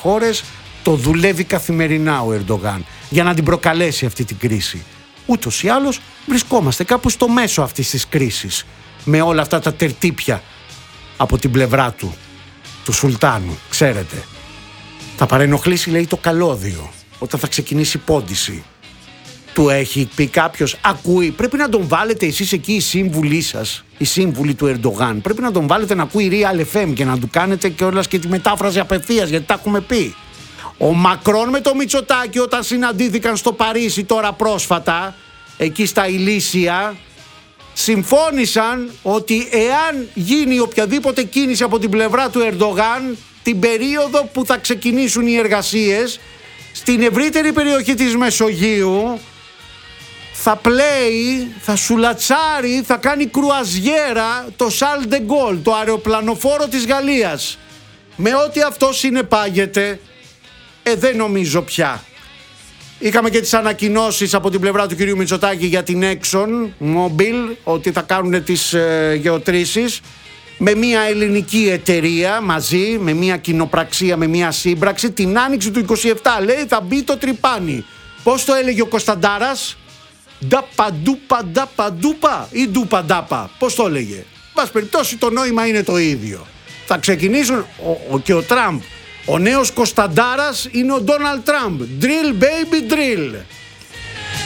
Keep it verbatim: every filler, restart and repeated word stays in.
χώρες το δουλεύει καθημερινά ο Ερντογάν για να την προκαλέσει αυτή την κρίση. Ούτως ή άλλως βρισκόμαστε κάπου στο μέσο αυτής της κρίσης, με όλα αυτά τα τερτύπια από την πλευρά του, του Σουλτάνου, ξέρετε. Θα παρενοχλήσει, λέει, το καλώδιο όταν θα ξεκινήσει η πόντιση. Του έχει πει κάποιος, ακούει, πρέπει να τον βάλετε εσείς εκεί οι σύμβουλοι σας, οι σύμβουλοι του Ερντογάν, πρέπει να τον βάλετε να ακούει Real εφ εμ και να του κάνετε κιόλας και τη μετάφραση απευθείας, γιατί τα έχουμε πει. Ο Μακρόν με το Μητσοτάκη όταν συναντήθηκαν στο Παρίσι τώρα πρόσφατα, εκεί στα Ηλίσια, συμφώνησαν ότι εάν γίνει οποιαδήποτε κίνηση από την πλευρά του Ερντογάν την περίοδο που θα ξεκινήσουν οι εργασίες στην ευρύτερη περιοχή της Μεσογείου, θα πλέει, θα σουλατσάρει, θα κάνει κρουαζιέρα το Charles de Gaulle, το αεροπλανοφόρο της Γαλλίας, με ό,τι αυτό συνεπάγεται. Ε, δεν νομίζω πια. Είχαμε και τις ανακοινώσεις από την πλευρά του κυρίου Μητσοτάκη για την Exxon Mobil, ότι θα κάνουν τις ε, γεωτρήσεις με μια ελληνική εταιρεία μαζί, με μια κοινοπραξία, με μια σύμπραξη. Την άνοιξη του είκοσι επτά, λέει, θα μπει το τρυπάνι. Πώς το έλεγε ο Κωνσταντάρας? Νταπαντούπα, νταπαντούπα ή ντουπαντάπα? Πώς το έλεγε? Μας περιπτώσει το νόημα είναι το ίδιο. Θα ξεκινήσουν ο, ο, και ο Τραμπ. Ο νέος Κωνσταντάρας είναι ο Ντόναλντ Τραμπ. Drill baby drill.